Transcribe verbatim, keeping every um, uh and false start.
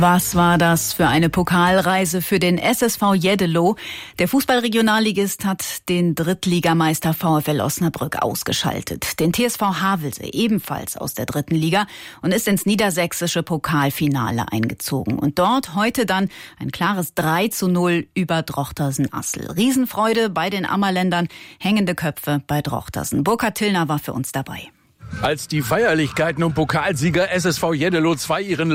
Was war das für eine Pokalreise für den S S V Jeddelo? Der Fußballregionalligist hat den Drittligameister VfL Osnabrück ausgeschaltet. Den T S V Havelse ebenfalls aus der dritten Liga und ist ins niedersächsische Pokalfinale eingezogen. Und dort heute dann ein klares drei zu null über Drochtersen-Assel. Riesenfreude bei den Ammerländern, hängende Köpfe bei Drochtersen. Burkhard Tillner war für uns dabei. Als die Feierlichkeiten um Pokalsieger S S V Jeddelo zwei ihren